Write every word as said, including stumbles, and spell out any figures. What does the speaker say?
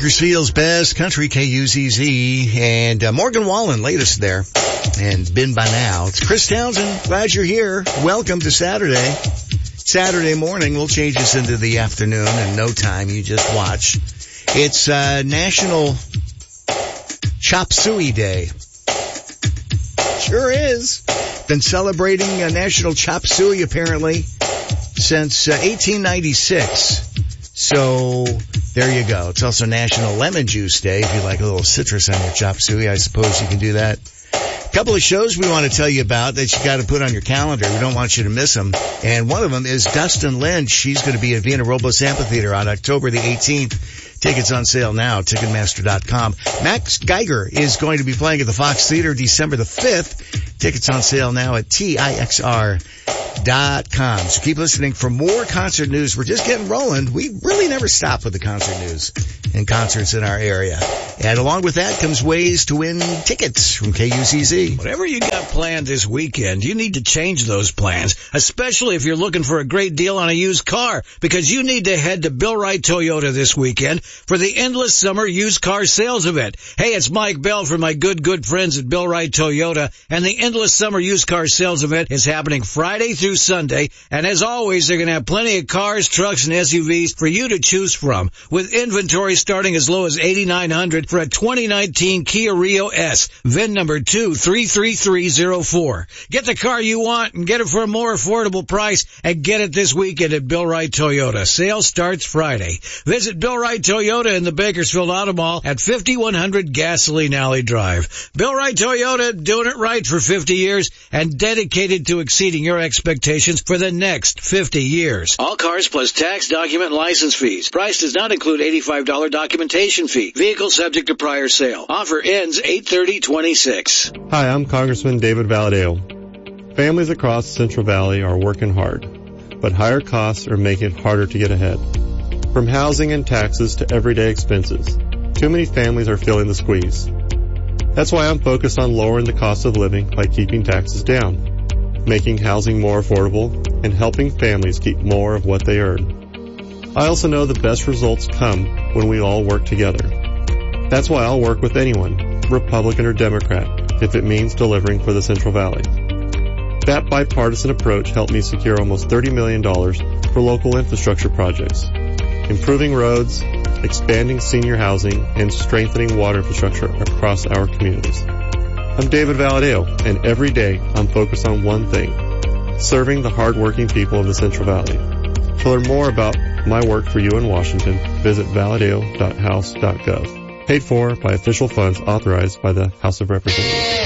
Bakersfield's best country, K U Z Z, and uh, Morgan Wallen, latest there, and been by now. It's Chris Townsend. Glad you're here. Welcome to Saturday. Saturday morning. We'll change this into the afternoon in no time. You just watch. It's uh, National Chop Suey Day. Sure is. Been celebrating uh, National Chop Suey apparently since uh, eighteen ninety-six. So there you go. It's also National Lemon Juice Day. If you like a little citrus on your chop suey, I suppose you can do that. A couple of shows we want to tell you about that you got to put on your calendar. We don't want you to miss them. And one of them is Dustin Lynch. She's going to be at Vienna Robles Amphitheater on October the eighteenth. Tickets on sale now, Ticketmaster dot com. Max Geiger is going to be playing at the Fox Theater December the fifth. Tickets on sale now at T I X R dot com. So keep listening for more concert news. We're just getting rolling. We really never stop with the concert news and concerts in our area. And along with that comes ways to win tickets from K U Z Z. Whatever you got planned this weekend, you need to change those plans, especially if you're looking for a great deal on a used car, because you need to head to Bill Wright Toyota this weekend for the Endless Summer Used Car Sales Event. Hey, it's Mike Bell from my good, good friends at Bill Wright Toyota, and the Endless Summer Used Car Sales Event is happening Friday through Sunday, and as always, they're going to have plenty of cars, trucks, and S U Vs for you to choose from, with inventory starting as low as eighty-nine hundred dollars for a twenty nineteen Kia Rio S, V I N number two three three three zero four. Get the car you want and get it for a more affordable price, and get it this weekend at Bill Wright Toyota. Sale starts Friday. Visit Bill Wright Toyota in the Bakersfield Auto Mall at fifty-one hundred Gasoline Alley Drive. Bill Wright Toyota, doing it right for fifty years and dedicated to exceeding your expectations for the next fifty years. All cars plus tax, document, and license fees. Price does not include eighty-five dollars documentation fee. Vehicle subject to prior sale. Offer ends eight thirty twenty-six. Hi, I'm Congressman David Valadao. Families across the Central Valley are working hard, but higher costs are making it harder to get ahead. From housing and taxes to everyday expenses, too many families are feeling the squeeze. That's why I'm focused on lowering the cost of living by keeping taxes down, making housing more affordable, and helping families keep more of what they earn. I also know the best results come when we all work together. That's why I'll work with anyone, Republican or Democrat, if it means delivering for the Central Valley. That bipartisan approach helped me secure almost thirty million dollars for local infrastructure projects, improving roads, expanding senior housing, and strengthening water infrastructure across our communities. I'm David Valadao, and every day I'm focused on one thing, serving the hardworking people of the Central Valley. To learn more about my work for you in Washington, visit valadao dot house dot gov. Paid for by official funds authorized by the House of Representatives.